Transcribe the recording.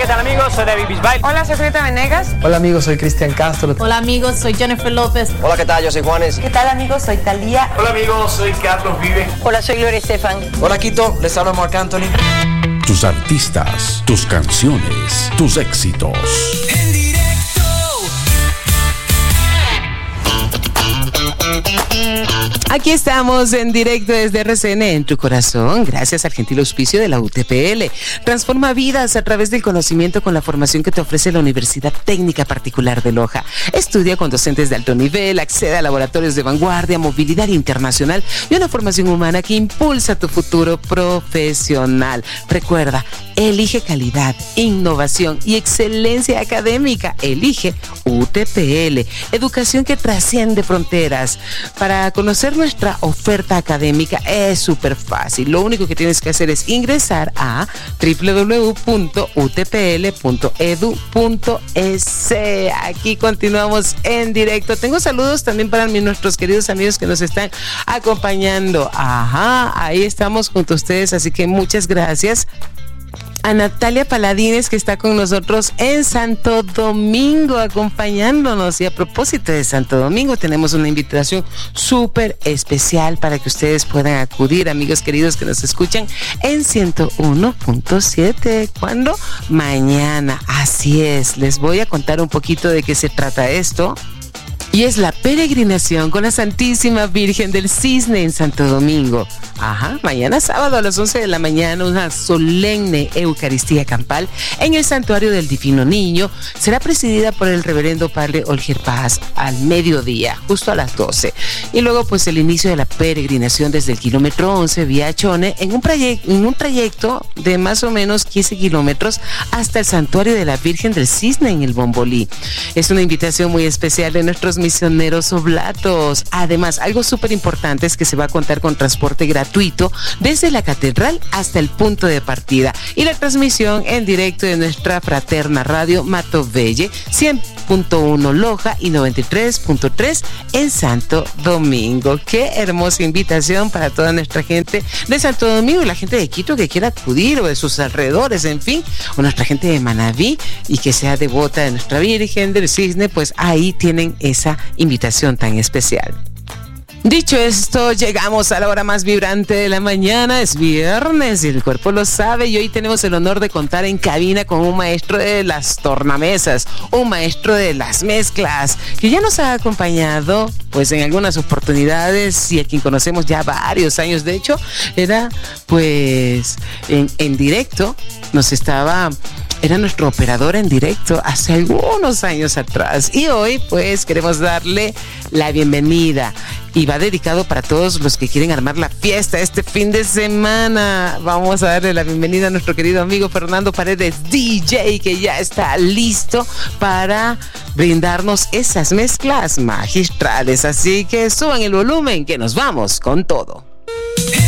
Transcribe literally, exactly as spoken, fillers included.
¿qué tal amigos? Soy David Bisbal. Hola, soy Greta Venegas. Hola amigos, soy Cristian Castro. Hola amigos, soy Jennifer López. Hola, ¿qué tal? Yo soy Juanes. ¿Qué tal amigos? Soy Thalía. Hola amigos, soy Carlos Vive. Hola, soy Gloria Estefan. Hola Quito, les habla Marc Anthony. Tus artistas, tus canciones, tus éxitos. En directo. Aquí estamos en directo desde R C N en tu corazón, gracias al gentil auspicio de la U T P L. Transforma vidas a través del conocimiento con la formación que te ofrece la Universidad Técnica Particular de Loja. Estudia con docentes de alto nivel, accede a laboratorios de vanguardia, movilidad internacional y una formación humana que impulsa tu futuro profesional. Recuerda, elige calidad, innovación y excelencia académica. Elige U T P L, educación que trasciende fronteras. Para conocer nuestra oferta académica es súper fácil. Lo único que tienes que hacer es ingresar a doble u doble u doble u punto u t p l punto e d u punto e s. Aquí continuamos en directo. Tengo saludos también para mí, nuestros queridos amigos que nos están acompañando. Ajá, ahí estamos junto a ustedes, así que muchas gracias. A Natalia Paladines, que está con nosotros en Santo Domingo acompañándonos. Y a propósito de Santo Domingo, tenemos una invitación súper especial para que ustedes puedan acudir, amigos queridos que nos escuchan en ciento uno punto siete. ¿Cuándo? Mañana. Así es, les voy a contar un poquito de qué se trata esto. Y es la peregrinación con la Santísima Virgen del Cisne en Santo Domingo. Ajá, mañana sábado a las once de la mañana, una solemne Eucaristía campal en el Santuario del Divino Niño. Será presidida por el reverendo padre Olger Paz al mediodía, justo a las doce. Y luego pues el inicio de la peregrinación desde el kilómetro once vía Chone en un, trayecto, en un trayecto de más o menos quince kilómetros hasta el Santuario de la Virgen del Cisne en el Bombolí. Es una invitación muy especial de nuestros misioneros oblatos. Además, algo súper importante es que se va a contar con transporte gratuito desde la catedral hasta el punto de partida y la transmisión en directo de nuestra fraterna radio Matovelle cien punto uno Loja y noventa y tres punto tres en Santo Domingo. Qué hermosa invitación para toda nuestra gente de Santo Domingo y la gente de Quito que quiera acudir o de sus alrededores, en fin, o nuestra gente de Manabí y que sea devota de nuestra Virgen del Cisne, pues ahí tienen esa invitación tan especial. Dicho esto, llegamos a la hora más vibrante de la mañana. Es viernes y el cuerpo lo sabe, y hoy tenemos el honor de contar en cabina con un maestro de las tornamesas, un maestro de las mezclas, que ya nos ha acompañado pues en algunas oportunidades y a quien conocemos ya varios años. De hecho, era pues en, en directo, nos estaba... Era nuestro operador en directo hace algunos años atrás. Y hoy pues queremos darle la bienvenida. Y va dedicado para todos los que quieren armar la fiesta este fin de semana. Vamos a darle la bienvenida a nuestro querido amigo Fernando Paredes, D J, que ya está listo para brindarnos esas mezclas magistrales. Así que suban el volumen, que nos vamos con todo.